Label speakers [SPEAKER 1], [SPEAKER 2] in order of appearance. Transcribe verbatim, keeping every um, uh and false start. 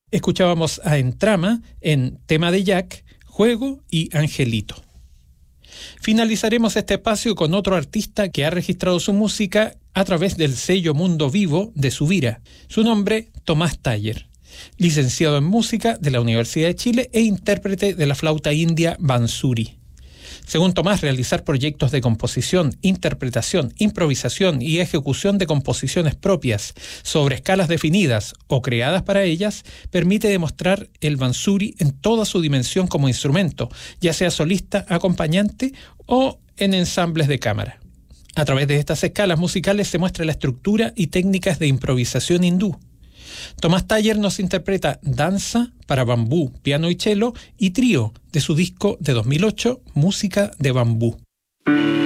[SPEAKER 1] Escuchábamos a Entrama en Tema de Jack, Juego y Angelito. Finalizaremos este espacio con otro artista que ha registrado su música a través del sello Mundo Vivo de Subira. Su nombre, Tomás Taller, licenciado en música de la Universidad de Chile e intérprete de la flauta india Bansuri. Según Tomás, realizar proyectos de composición, interpretación, improvisación y ejecución de composiciones propias sobre escalas definidas o creadas para ellas permite demostrar el Bansuri en toda su dimensión como instrumento, ya sea solista, acompañante o en ensambles de cámara. A través de estas escalas musicales se muestra la estructura y técnicas de improvisación hindú. Tomás Taller nos interpreta Danza para bambú, piano y cello y trío de su disco de dos mil ocho, Música de Bambú.